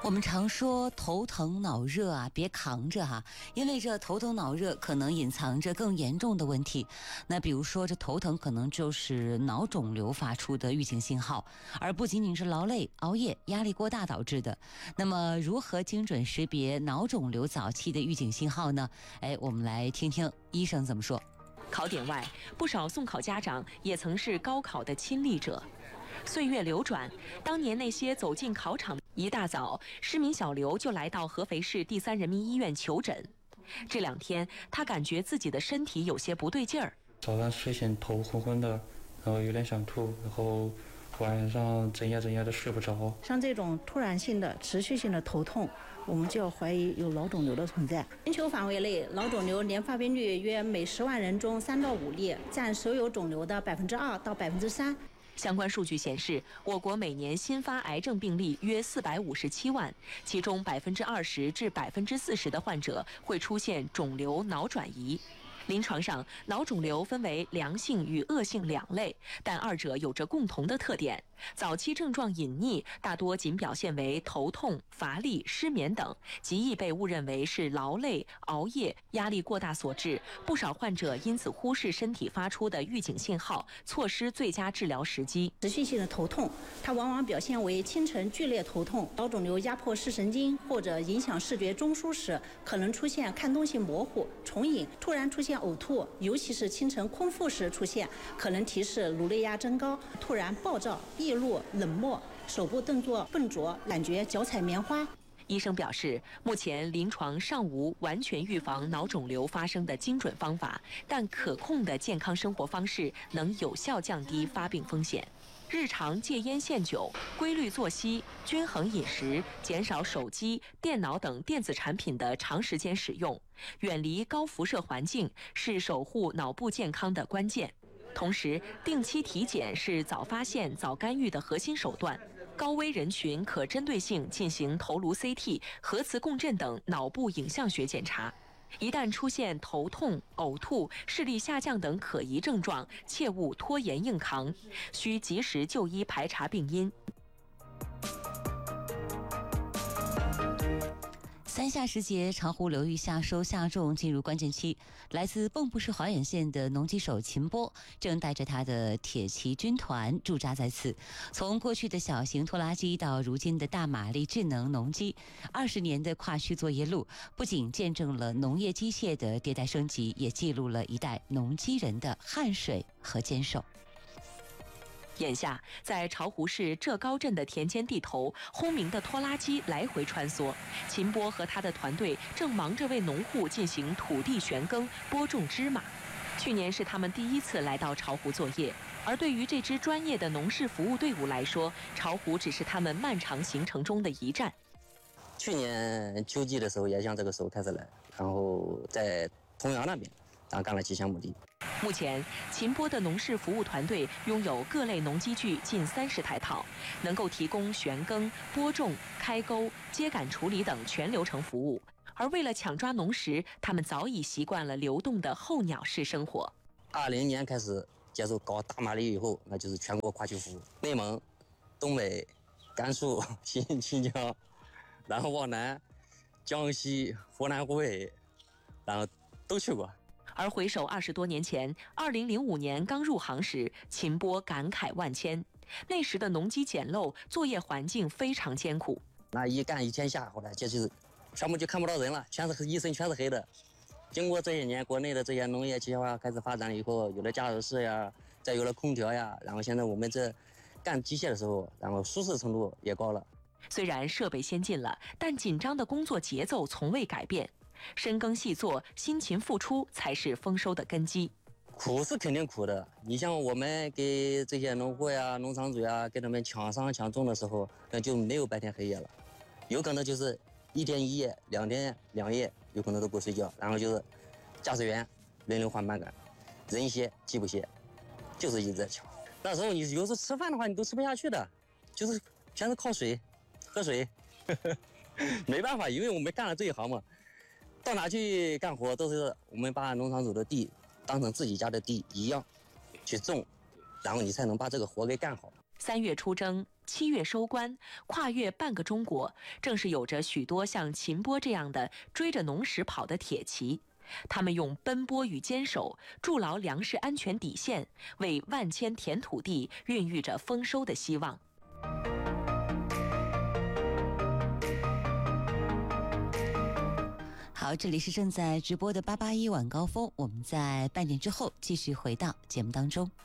我们常说头疼脑热啊，别扛着哈，因为这头疼脑热可能隐藏着更严重的问题。那比如说这头疼可能就是脑肿瘤发出的预警信号，而不仅仅是劳累、熬夜、压力过大导致的。那么如何精准识别脑肿瘤早期的预警信号呢？我们来听听医生怎么说。 考点外，不少送考家长也曾是高考的亲历者。岁月流转，当年那些走进考场，一大早，失明小刘就来到合肥市第3人民医院求诊。这2天，他感觉自己的身体有些不对劲儿。 早上睡醒头昏昏的，然后有点想吐，然后晚上整夜的睡不着。 像这种突然性的、持续性的头痛，我们就要怀疑有脑肿瘤的存在。全球范围内，脑肿瘤年发病率约每10万人中3到5例，占所有肿瘤的2%到3%。 相关数据显示，我国每年新发癌症病例约457万，其中20%至40%的患者会出现肿瘤脑转移。临床上，脑肿瘤分为良性与恶性2类，但2者有着共同的特点。早期症状隐匿，大多仅表现为头痛、乏力、失眠等，极易被误认为是劳累、熬夜、压力过大所致。不少患者因此忽视身体发出的预警信号，错失最佳治疗时机。 持续性的头痛，它往往表现为清晨剧烈头痛，脑肿瘤压迫视神经或者影响视觉中枢时，可能出现看东西模糊、重影，突然出现呕吐，尤其是清晨空腹时出现，可能提示颅内压增高，突然暴躁、易怒、冷漠，手部动作笨拙，感觉脚踩棉花。 医生表示，目前临床尚无完全预防脑肿瘤发生的精准方法，但可控的健康生活方式能有效降低发病风险。日常戒烟限酒，规律作息，均衡饮食，减少手机、电脑等电子产品的长时间使用，远离高辐射环境是守护脑部健康的关键。同时，定期体检是早发现、早干预的核心手段。高危人群可针对性进行头颅 CT、核磁共振等脑部影像学检查。一旦出现头痛、呕吐、视力下降等可疑症状，切勿拖延硬扛，需及时就医排查病因。 3夏时节，巢湖流域夏收夏种进入关键期。来自蚌埠市华远县的农机手秦波正带着他的铁骑军团驻扎在此。从过去的小型拖拉机到如今的大马力智能农机，20年的跨区作业路，不仅见证了农业机械的迭代升级，也记录了一代农机人的汗水和坚守。 眼下，在巢湖市浙高镇的田间地头，轰鸣的拖拉机来回穿梭。秦波和他的团队正忙着为农户进行土地旋耕、播种芝麻。去年是他们第1次来到巢湖作业，而对于这支专业的农事服务队伍来说，巢湖只是他们漫长行程中的一站。 去年秋季的时候也像这个时候开始来，然后在通阳那边，然后干了几项亩地。 目前，秦波的农事服务团队拥有各类农机具近30台套，能够提供旋耕、播种、开沟、秸秆处理等全流程服务。而为了抢抓农时，他们早已习惯了流动的候鸟式生活。 20年开始接受搞大马力以后，那就是全国跨区服务，内蒙、东北、甘肃、新疆，然后往南，江西、湖南、湖北，然后都去过。 而回首20多年前，2005年刚入行时，秦波感慨万千。那时的农机简陋，作业环境非常艰苦。 那一干1天下，后来就是全部就看不到人了，一身全是黑的。经过这些年，国内的这些农业机械化开始发展了以后，有了驾驶室呀，再有了空调呀，然后现在我们这干机械的时候，然后舒适程度也高了。 虽然设备先进了，但紧张的工作节奏从未改变。深耕细作，辛勤付出才是丰收的根基。 苦是肯定苦的，你像我们给这些农户呀、农场主呀，给他们抢商抢种的时候，那就没有白天黑夜了，有可能就是1天1夜、2天2夜，有可能都不睡觉，然后就是驾驶员轮流换班杆，人歇鸡不歇，就是一直在抢。那时候你有时候吃饭的话，你都吃不下去的，就是全是靠水，喝水，没办法，因为我们干了这一行嘛。到哪去干活都是我们把农场主的地当成自己家的地一样去种，然后你才能把这个活给干好。 3月出征， 7月收官，跨越半个中国，正是有着许多像秦波这样的追着农时跑的铁骑。他们用奔波与坚守筑牢粮食安全底线，为万千田土地孕育着丰收的希望。 好，这里是正在直播的881晚高峰，我们在半点之后继续回到节目当中。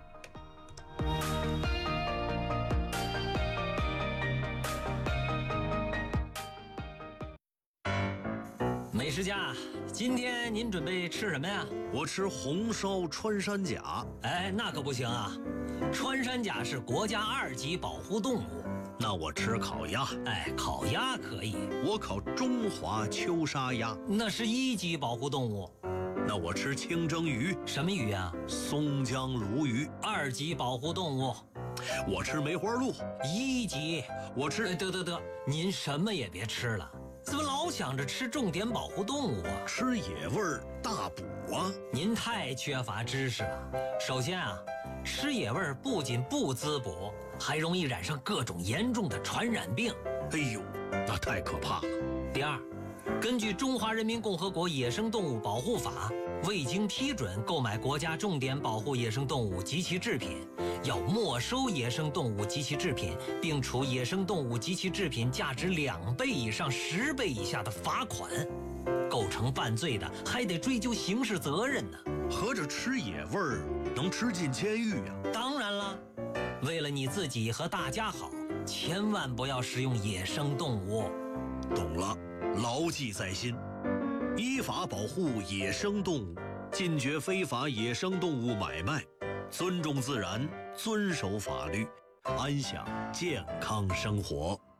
美食家，今天您准备吃什么呀？ 我吃红烧穿山甲。 哎，那可不行啊！穿山甲是国家2级保护动物。 那我吃烤鸭。 哎，烤鸭可以。 我烤中华秋沙鸭。 那是1级保护动物。 那我吃清蒸鱼。 什么鱼啊？ 松江鲈鱼。 2级保护动物。 我吃梅花鹿。 1级。 我吃…… 得，您什么也别吃了。怎么老想着吃重点保护动物啊？ 吃野味儿大补啊！ 您太缺乏知识了。首先啊，吃野味儿不仅不滋补，还容易染上各种严重的传染病。 哎呦，那太可怕了。 第二，根据《中华人民共和国野生动物保护法》，未经批准购买国家重点保护野生动物及其制品，要没收野生动物及其制品，并处野生动物及其制品价值2倍以上10倍以下的罚款。构成犯罪的，还得追究刑事责任呢。 合着吃野味儿能吃进监狱呀？ 当然了，为了你自己和大家好，千万不要食用野生动物。 懂了，牢记在心。依法保护野生动物，禁绝非法野生动物买卖，尊重自然，遵守法律，安享健康生活。